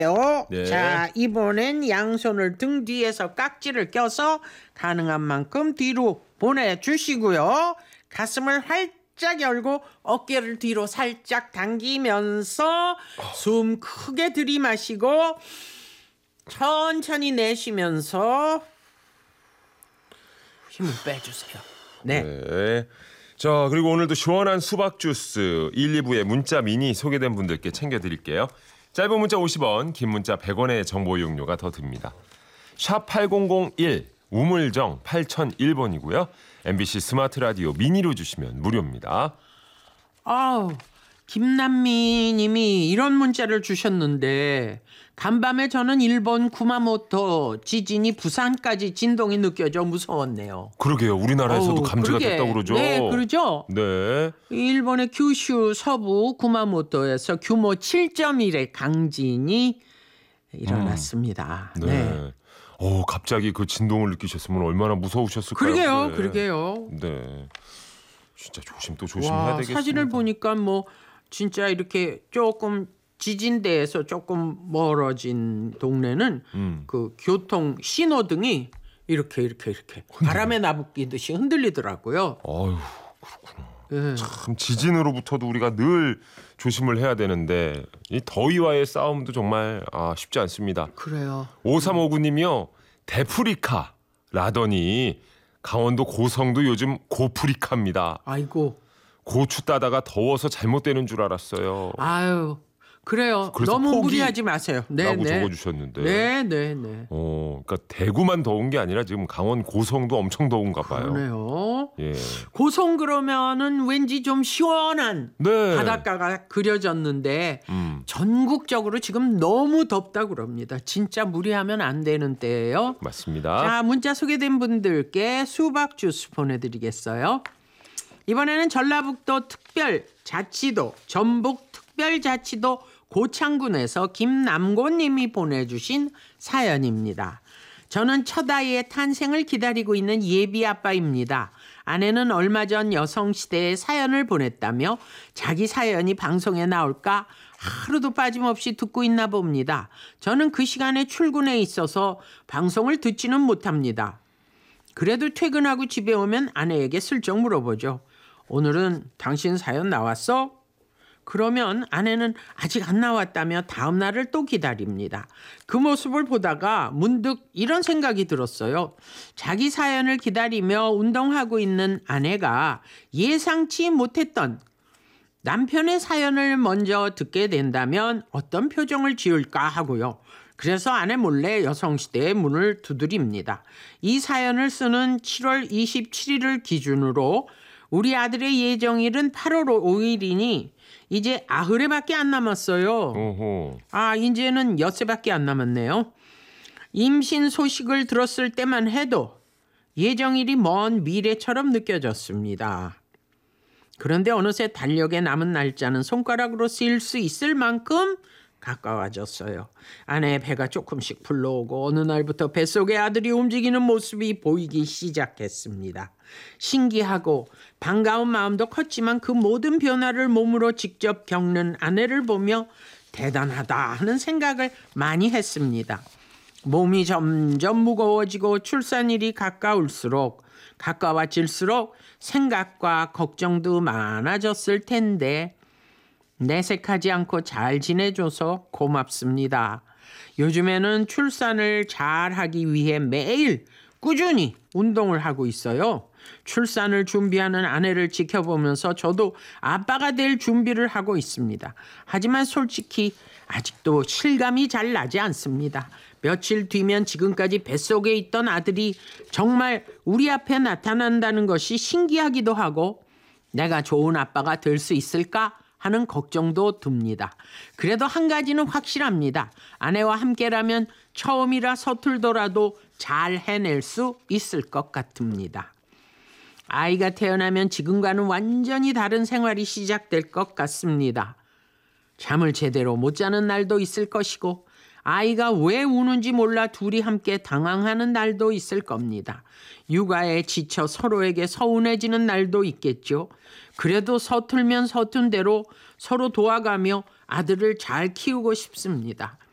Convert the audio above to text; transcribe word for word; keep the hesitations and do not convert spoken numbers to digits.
네. 자, 이번엔 양손을 등 뒤에서 깍지를 껴서 가능한 만큼 뒤로 보내주시고요. 가슴을 활짝 열고 어깨를 뒤로 살짝 당기면서 숨 크게 들이마시고 천천히 내쉬면서 힘을 빼주세요. 네. 네. 자, 그리고 오늘도 시원한 수박 주스 일, 이 부에 문자 미니 소개된 분들께 챙겨드릴게요. 짧은 문자 오십 원, 긴 문자 백 원의 정보 이용료가 더 듭니다. 샵 팔공공일, 우물정 팔공공일 번이고요. 엠비씨 스마트 라디오 미니로 주시면 무료입니다. 아우, 김남미 님이 이런 문자를 주셨는데 간밤에 저는 일본 구마모토 지진이 부산까지 진동이 느껴져 무서웠네요. 그러게요. 우리나라에서도 어우, 감지가 그러게. 됐다고 그러죠. 네, 그러죠. 네. 일본의 규슈 서부 구마모토에서 규모 칠 점 일의 강진이 일어났습니다. 네. 네. 어, 갑자기 그 진동을 느끼셨으면 얼마나 무서우셨을까요? 그러게요, 네. 그러게요. 네. 진짜 조심 또 조심해야 와, 되겠습니다. 사진을 보니까 뭐 진짜 이렇게 조금 지진대에서 조금 멀어진 동네는 음. 그 교통 신호등이 이렇게 이렇게 이렇게 바람에 나부끼듯이 흔들리더라고요. 아유, 그렇구나. 예. 참 지진으로부터도 우리가 늘 조심을 해야 되는데 이 더위와의 싸움도 정말 아, 쉽지 않습니다. 그래요. 오삼오구 님이요. 데프리카라더니 강원도 고성도 요즘 고프리카입니다. 아이고. 고추 따다가 더워서 잘못되는 줄 알았어요. 아유. 그래요. 그래서 너무 포기 무리하지 마세요. 네, 라고 네. 적어주셨는데. 네, 네, 네. 어, 그러니까 대구만 더운 게 아니라 지금 강원 고성도 엄청 더운가 봐요. 그러네요. 예. 고성 그러면은 왠지 좀 시원한 네. 바닷가가 그려졌는데 음, 전국적으로 지금 너무 덥다 그럽니다. 진짜 무리하면 안 되는 때예요. 맞습니다. 자, 문자 소개된 분들께 수박 주스 보내드리겠어요. 이번에는 전라북도 특별자치도, 전북 특별자치도 고창군에서 김남고님이 보내주신 사연입니다. 저는 첫 아이의 탄생을 기다리고 있는 예비 아빠입니다. 아내는 얼마 전 여성시대에 사연을 보냈다며 자기 사연이 방송에 나올까 하루도 빠짐없이 듣고 있나 봅니다. 저는 그 시간에 출근해 있어서 방송을 듣지는 못합니다. 그래도 퇴근하고 집에 오면 아내에게 슬쩍 물어보죠. 오늘은 당신 사연 나왔어? 그러면 아내는 아직 안 나왔다며 다음 날을 또 기다립니다. 그 모습을 보다가 문득 이런 생각이 들었어요. 자기 사연을 기다리며 운동하고 있는 아내가 예상치 못했던 남편의 사연을 먼저 듣게 된다면 어떤 표정을 지을까 하고요. 그래서 아내 몰래 여성시대의 문을 두드립니다. 이 사연을 쓰는 칠월 이십칠일을 기준으로 우리 아들의 예정일은 팔월 오일이니 이제 아흐레밖에 안 남았어요. 오호. 아, 이제는 엿새밖에 안 남았네요. 임신 소식을 들었을 때만 해도 예정일이 먼 미래처럼 느껴졌습니다. 그런데 어느새 달력에 남은 날짜는 손가락으로 셀 수 있을 만큼 가까워졌어요. 아내의 배가 조금씩 불러오고 어느 날부터 뱃속에 아들이 움직이는 모습이 보이기 시작했습니다. 신기하고 반가운 마음도 컸지만 그 모든 변화를 몸으로 직접 겪는 아내를 보며 대단하다 하는 생각을 많이 했습니다. 몸이 점점 무거워지고 출산일이 가까울수록 가까워질수록 생각과 걱정도 많아졌을 텐데 내색하지 않고 잘 지내줘서 고맙습니다. 요즘에는 출산을 잘하기 위해 매일 꾸준히 운동을 하고 있어요. 출산을 준비하는 아내를 지켜보면서 저도 아빠가 될 준비를 하고 있습니다. 하지만 솔직히 아직도 실감이 잘 나지 않습니다. 며칠 뒤면 지금까지 뱃속에 있던 아들이 정말 우리 앞에 나타난다는 것이 신기하기도 하고 내가 좋은 아빠가 될 수 있을까 하는 걱정도 듭니다. 그래도 한 가지는 확실합니다. 아내와 함께라면 처음이라 서툴더라도 잘 해낼 수 있을 것 같습니다. 아이가 태어나면 지금과는 완전히 다른 생활이 시작될 것 같습니다. 잠을 제대로 못 자는 날도 있을 것이고 아이가 왜 우는지 몰라 둘이 함께 당황하는 날도 있을 겁니다. 육아에 지쳐 서로에게 서운해지는 날도 있겠죠. 그래도 서툴면 서툰 대로 서로 도와가며 아들을 잘 키우고 싶습니다.